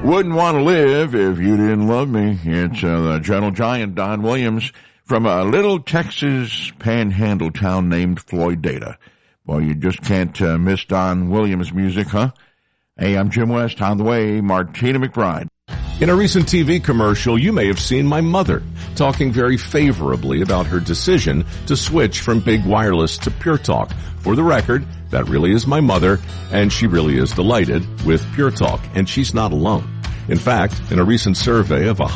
Wouldn't want to live if you didn't love me. It's the gentle giant, Don Williams, from a little Texas panhandle town named Floydada. Well, you just can't miss Don Williams' music, huh? Hey, I'm Jim West. On the way, Martina McBride. In a recent TV commercial, you may have seen my mother talking very favorably about her decision to switch from big wireless to Pure Talk. For the record, that really is my mother, and she really is delighted with Pure Talk, and she's not alone. In fact, in a recent survey of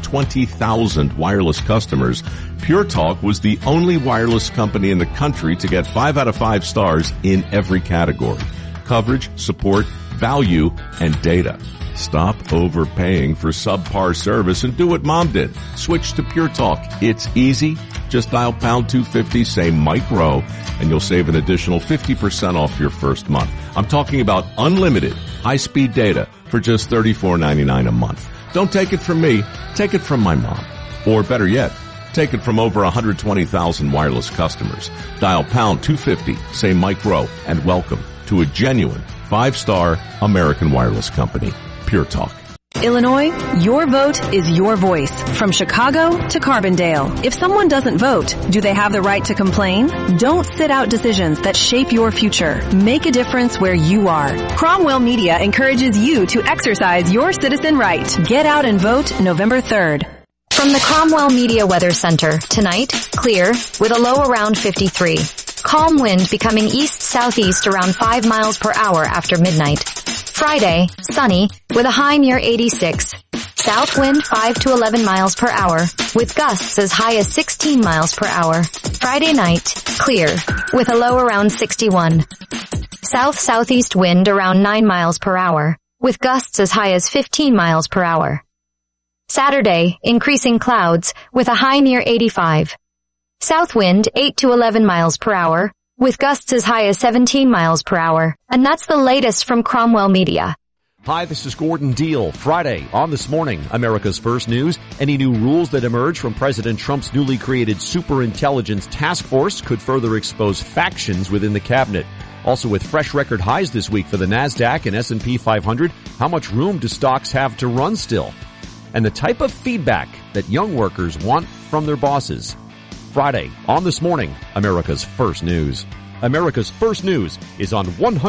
120,000 wireless customers, Pure Talk was the only wireless company in the country to get 5 out of 5 stars in every category: coverage, support, value, and data. Stop overpaying for subpar service and do what Mom did. Switch to Pure Talk. It's easy. Just dial pound 250, say Mike Rowe, and you'll save an additional 50% off your first month. I'm talking about unlimited high-speed data for just $34.99 a month. Don't take it from me. Take it from my mom. Or better yet, take it from over 120,000 wireless customers. Dial pound 250, say Mike Rowe, and welcome to a genuine 5-star American wireless company, Pure Talk. Illinois, your vote is your voice. From Chicago to Carbondale. If someone doesn't vote, do they have the right to complain? Don't sit out decisions that shape your future. Make a difference where you are. Cromwell Media encourages you to exercise your citizen right. Get out and vote November 3rd. From the Cromwell Media Weather Center, tonight, clear, with a low around 53. Calm wind becoming east-southeast around 5 miles per hour after midnight. Friday, sunny, with a high near 86. South wind 5 to 11 miles per hour, with gusts as high as 16 miles per hour. Friday night, clear, with a low around 61. South-southeast wind around 9 miles per hour, with gusts as high as 15 miles per hour. Saturday, increasing clouds, with a high near 85. South wind 8 to 11 miles per hour, with gusts as high as 17 miles per hour. And that's the latest from Cromwell Media. Hi, this is Gordon Deal. Friday, on This Morning, America's First News. Any new rules that emerge from President Trump's newly created Superintelligence Task Force could further expose factions within the cabinet. Also, with fresh record highs this week for the NASDAQ and S&P 500, how much room do stocks have to run still? And the type of feedback that young workers want from their bosses. Friday, on This Morning, America's First News. America's First News is on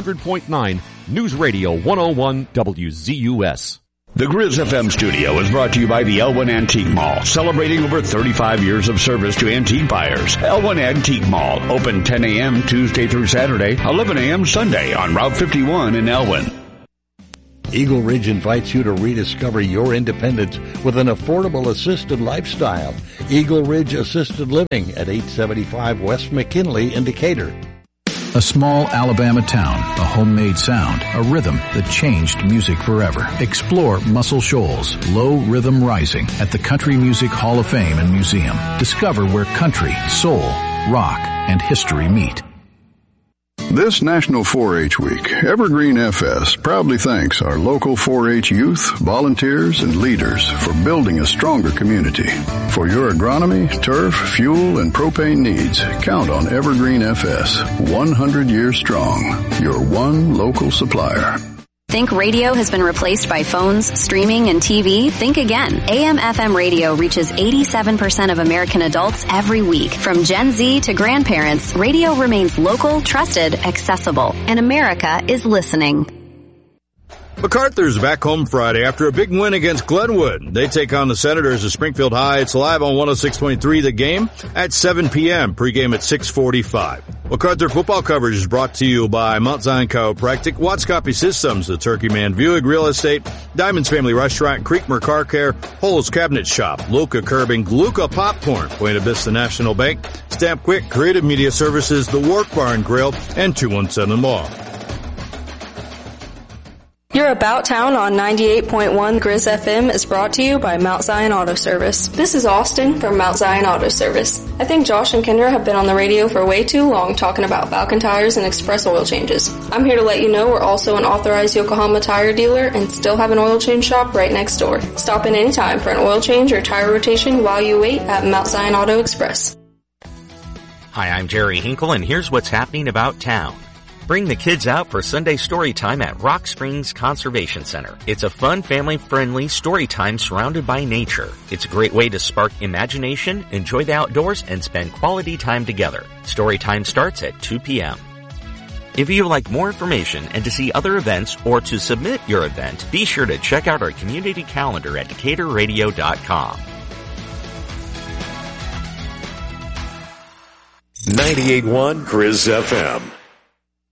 100.9 News Radio 101 WZUS. The Grizz FM studio is brought to you by the Elwyn Antique Mall, celebrating over 35 years of service to antique buyers. Elwyn Antique Mall, open 10 a.m. Tuesday through Saturday, 11 a.m. Sunday on Route 51 in Elwyn. Eagle Ridge invites you to rediscover your independence with an affordable assisted lifestyle. Eagle Ridge Assisted Living at 875 West McKinley in Decatur. A small Alabama town, a homemade sound, a rhythm that changed music forever. Explore Muscle Shoals, Low Rhythm Rising at the Country Music Hall of Fame and Museum. Discover where country, soul, rock, and history meet. This National 4-H Week, Evergreen FS proudly thanks our local 4-H youth, volunteers, and leaders for building a stronger community. For your agronomy, turf, fuel, and propane needs, count on Evergreen FS, 100 years strong, your one local supplier. Think radio has been replaced by phones, streaming, and TV? Think again. AM/FM radio reaches 87% of American adults every week. From Gen Z to grandparents, radio remains local, trusted, accessible, and America is listening. MacArthur's back home Friday after a big win against Glenwood. They take on the Senators of Springfield High. It's live on 106.3 The Game at 7 p.m. Pregame at 6:45. MacArthur football coverage is brought to you by Mount Zion Chiropractic, Wattscopy Systems, the Turkey Man Buick Real Estate, Diamonds Family Restaurant, Creekmer Car Care, Holes Cabinet Shop, Luca Curbing, Gluca Popcorn, Buena Vista National Bank, Stamp Quick, Creative Media Services, The Wharf Bar and Grill, and 217 Mall. Your About Town on 98.1 Grizz FM is brought to you by Mount Zion Auto Service. This is Austin from Mount Zion Auto Service. I think Josh and Kendra have been on the radio for way too long talking about Falcon tires and express oil changes. I'm here to let you know we're also an authorized Yokohama tire dealer and still have an oil change shop right next door. Stop in anytime for an oil change or tire rotation while you wait at Mount Zion Auto Express. Hi, I'm Jerry Hinkle, and here's what's happening about town. Bring the kids out for Sunday story time at Rock Springs Conservation Center. It's a fun, family-friendly story time surrounded by nature. It's a great way to spark imagination, enjoy the outdoors, and spend quality time together. Story time starts at 2 p.m. If you would like more information and to see other events or to submit your event, be sure to check out our community calendar at DecaturRadio.com. 98.1 Grizz FM.